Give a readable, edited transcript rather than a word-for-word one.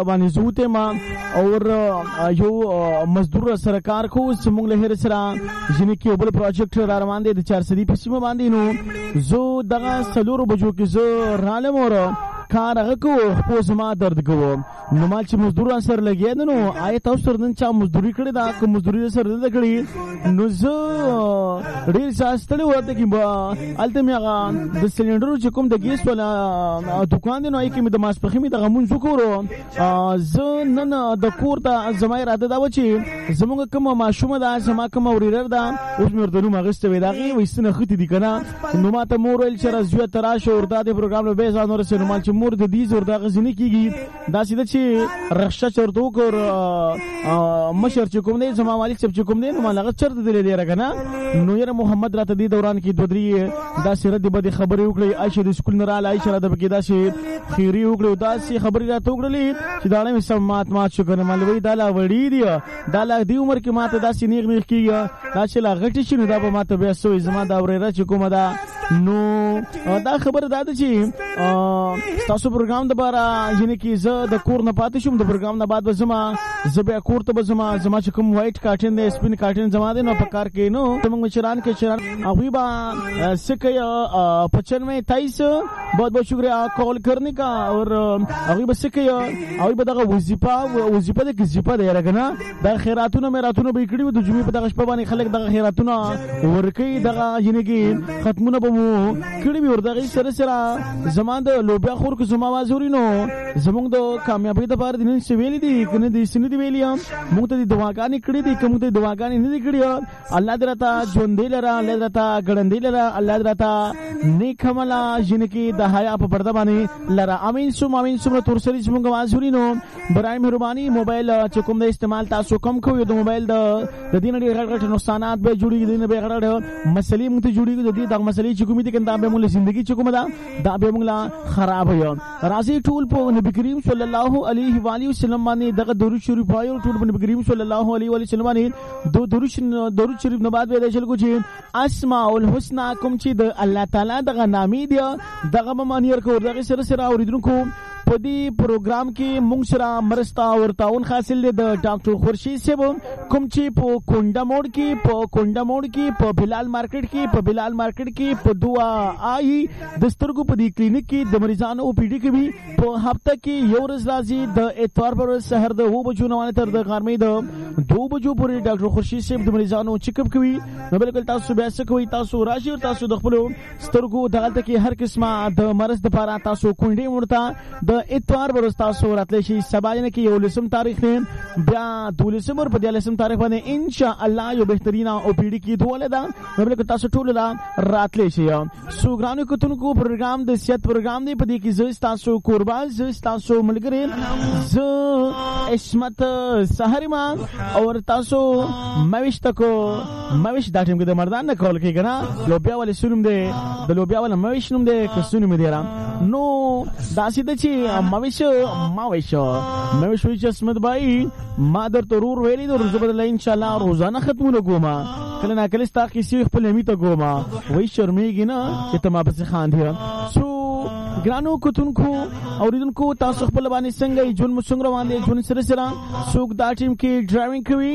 باندې زوته ما او یو مزدور سرکار کو سمونږ له هر سره جنې کې بل پروجیکټ را روان دي د 400 په سیمه باندې نو زه دغه سلور بجو کې زه رالم اور کار هغه کو خو زما درد کو نو مال چې مزدوران سره لګید نو آیت او سره نن چا مزدوري کړی دا کوم مزدوري سره نه کړی نو زه ډیر ساستړی وته کې الته مې هغه د سلندرو چې کوم د ګیس ولا دکان دی نو ای کې مې د ماسپخې مې د غمون شکر زه نن د کور ته زما اراده دا و چې زموږ کوم ماشومه دا زما کوم وريرر دا اوس مې ورته مغسته وې دا غي وسنه ختی دي کنه نو ماته مور ول چې راځو تراشه وردا د پروګرام له بیزان ورسره مال چې مور د دې زور دا غزنی کیږي دا سیده چې رخصه چرته کور مشر چې کوم دی زما مالک چې کوم دی نو مالغه چرته دی لري کنه نو یې محمد راته دی دوران کې دودري دا سره د بده خبرې وکړي عائشه د سکول نه را عائشه د بګی دا شي خيري وکړي دا سي خبرې راته وکړلې چې دا نه سمات مات شو کنه مالوي دا لا وړي دی دا لا دی عمر کې ماته دا سي نیغ نیغ کیږي دا چې لا غټي شنو دا به ماته بیا سوې زما دا ورېره چې کومه دا نو دا خبر دا ده چې تاسو پروګرام د بارا یعنی کې زه د کور نه پاتې شوم د پروګرام نه بعد زما زبې کور ته زما چې کوم وایټ کاټن دی سپین کاټن زما دی نو په کار کې نو موږ چران هغه با سکه 95 23 बहुत बहुत शुक्रिया कॉल करने का और अभी बस के अभी बता वजीफा दे वजीफा दे रखना दा खैरातुना मेरातुना बिकड़ी तो जुमी पता गश पबानी खलक दा खैरातुना ورکی دغه یعنی کې ختمونه بمو کړي وي ورته سره سره زمان د لوبیا خور کو زما وازوري نو زمونږ د کامیابی د بار دین سویل دي کنه د سن دي ویلیا موږ ته د دواګانی کړي دي کوم ته دواګانی نه دي کړي الله درتا ژوند دی لرا الله درتا ګړندې لرا الله درتا نیک عمل یعنی کې د حیا په پرده باندې لرا امين سم تور سری زمونږ وازوري نو برای مهرباني موبایل چې کوم د استعمال تاسو کم کوی د موبایل د دین ډیر غټ نقصانات به جوړیږي دین به غټ مسلې موږ ته جوړیږي د دې د مسلې چې کومې دي کنده به موږ ژوندۍ چې کومه دا به موږ خراب وي راځي ټول په نبی کریم صلی الله علیه و علیه وسلم باندې دغه درود شریف وایو ټول په نبی کریم صلی الله علیه و علیه وسلم باندې درود شریف نه بعد ویل شل کو چې اسماء الحسنا کوم چې د الله تعالی دغه نامې دی دغه معنی ورکو دغه سره سره اوریدونکو په دې پروګرام کې موږ سره مرستا او تعاون حاصل دي د ډاکټر خورشید صاحب کوم چې په کونډه موډ کې په بلال مارکیټ کې په دوا آی د سترګو په دې کلینیک کې د مریضانو او پی ډی کې به په هفته کې یو ورځ راځي د اتوار پر سحر د 2 بجو نه تر د غرمې د 2 بجو پورې ډاکټر خورشید صاحب د مریضانو چیک اپ کوي نو بالکل تاسو بیا څه کوي تاسو راشي او تاسو د خپل سترګو دغلت کې هر قسمه د مرز د لپاره تاسو کونډې مرته د اتوار پر تاسو راتلی شي سبا نه کې یو لسم تاریخ نه بیا 12 پر 14 تاریخ باندې ان شاء الله یو بهترینه او پی ډی کې دوله دا بالکل تاسو ټول لا راتلی شي سوګرانو کتونکو پروګرام د سیات پروګرام دی په دې کې زه تاسو قربان زه تاسو ملګری زه اسمت سحرما او تاسو مویش دا ټیم کې د مردان نه کول کې کنه لوبیا ولې سونم دی د لوبیا ول مویش نوم دی که سونم دی را نو داسې د چې مویش وی اسمت بای ما در ترور ویلی در روز بدل ان شاء الله روزانه ختمونه کوما کله نه کله ستا کیسې خپل می ته کوما وای شرمېږي نه چې ته ما پس خاندې سو ګرانو کوتونکو اوریدونکو تاسو خپل باندې څنګه ژوند مو څنګه روان دي ژوند سره سره څوک دا ټیم کې ډرایوینګ کوي